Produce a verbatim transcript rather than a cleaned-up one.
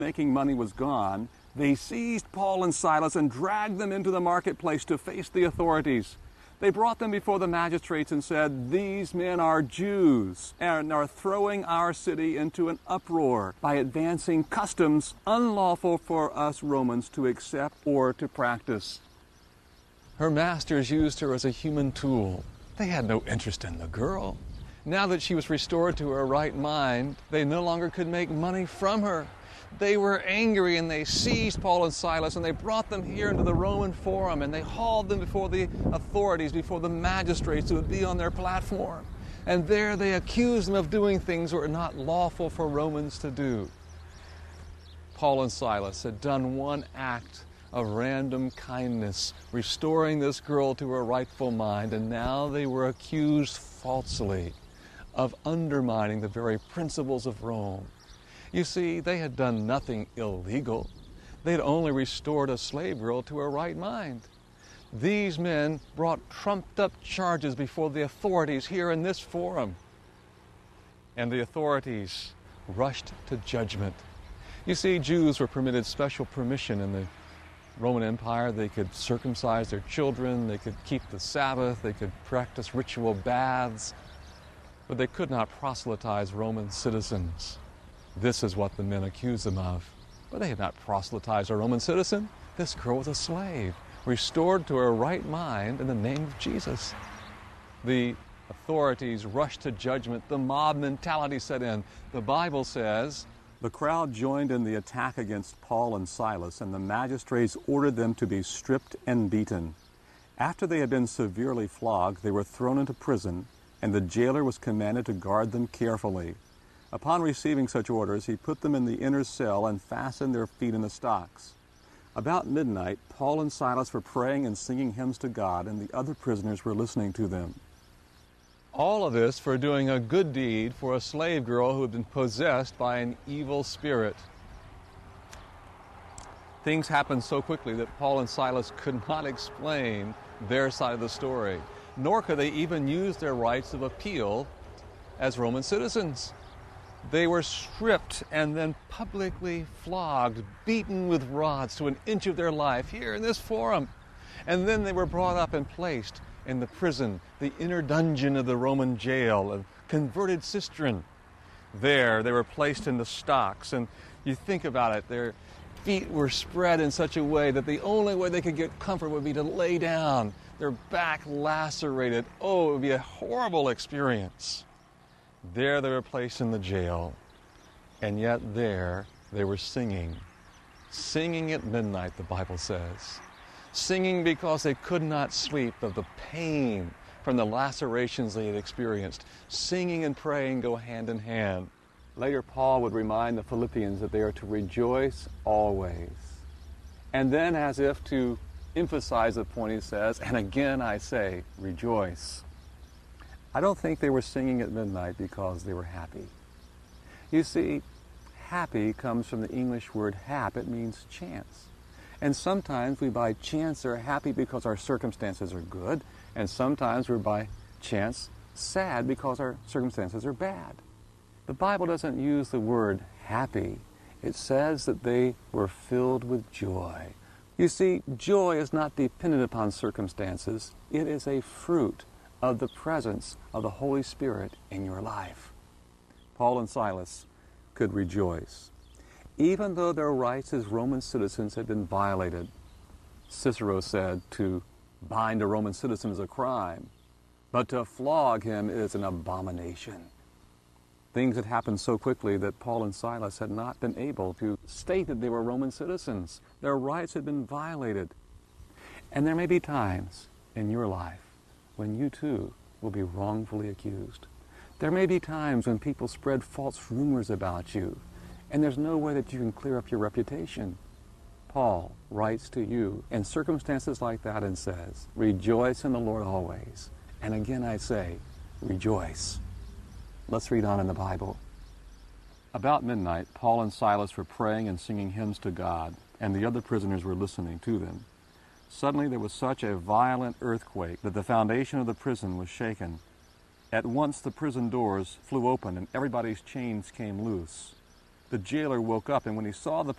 making money was gone, they seized Paul and Silas and dragged them into the marketplace to face the authorities. They brought them before the magistrates and said, "These men are Jews and are throwing our city into an uproar by advancing customs unlawful for us Romans to accept or to practice." Her masters used her as a human tool. They had no interest in the girl. Now that she was restored to her right mind, they no longer could make money from her. They were angry and they seized Paul and Silas and they brought them here into the Roman Forum and they hauled them before the authorities, before the magistrates who would be on their platform. And there they accused them of doing things that were not lawful for Romans to do. Paul and Silas had done one act of random kindness, restoring this girl to her rightful mind, and now they were accused falsely of undermining the very principles of Rome. You see, they had done nothing illegal. They had only restored a slave girl to her right mind. These men brought trumped-up charges before the authorities here in this forum. And the authorities rushed to judgment. You see, Jews were permitted special permission in the Roman Empire. They could circumcise their children, they could keep the Sabbath, they could practice ritual baths, but they could not proselytize Roman citizens. This is what the men accused them of. But they had not proselytized a Roman citizen. This girl was a slave, restored to her right mind in the name of Jesus. The authorities rushed to judgment. The mob mentality set in. The Bible says, "The crowd joined in the attack against Paul and Silas, and the magistrates ordered them to be stripped and beaten. After they had been severely flogged, they were thrown into prison, and the jailer was commanded to guard them carefully. Upon receiving such orders, he put them in the inner cell and fastened their feet in the stocks. About midnight, Paul and Silas were praying and singing hymns to God, and the other prisoners were listening to them." All of this for doing a good deed for a slave girl who had been possessed by an evil spirit. Things happened so quickly that Paul and Silas could not explain their side of the story, nor could they even use their rights of appeal as Roman citizens. They were stripped and then publicly flogged, beaten with rods to an inch of their life here in this forum. And then they were brought up and placed in the prison, the inner dungeon of the Roman jail, a converted cistern. There they were placed in the stocks, and you think about it, their feet were spread in such a way that the only way they could get comfort would be to lay down, their back lacerated. Oh, it would be a horrible experience. There they were placed in the jail, and yet there they were singing. Singing at midnight, the Bible says. Singing because they could not sleep of the pain from the lacerations they had experienced. Singing and praying go hand in hand. Later, Paul would remind the Philippians that they are to rejoice always. And then, as if to emphasize the point, he says, "And again I say, rejoice." I don't think they were singing at midnight because they were happy. You see, happy comes from the English word hap. It means chance. And sometimes we by chance are happy because our circumstances are good, and sometimes we're by chance sad because our circumstances are bad. The Bible doesn't use the word happy. It says that they were filled with joy. You see, joy is not dependent upon circumstances. It is a fruit of the presence of the Holy Spirit in your life. Paul and Silas could rejoice. Even though their rights as Roman citizens had been violated, Cicero said to bind a Roman citizen is a crime, but to flog him is an abomination. Things had happened so quickly that Paul and Silas had not been able to state that they were Roman citizens. Their rights had been violated. And there may be times in your life when you too will be wrongfully accused. There may be times when people spread false rumors about you, and there's no way that you can clear up your reputation. Paul writes to you in circumstances like that and says, "Rejoice in the Lord always. And again I say, rejoice." Let's read on in the Bible. About midnight, Paul and Silas were praying and singing hymns to God, and the other prisoners were listening to them. Suddenly there was such a violent earthquake that the foundation of the prison was shaken. At once the prison doors flew open and everybody's chains came loose. the jailer woke up, and when he saw the